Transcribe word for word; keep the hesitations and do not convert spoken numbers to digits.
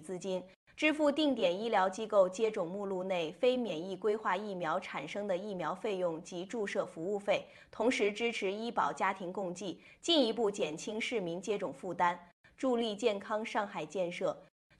资金，支付定点医疗机构接种目录内非免疫规划疫苗产生的疫苗费用及注射服务费，同时支持医保家庭共济，进一步减轻市民接种负担，助力健康上海建设。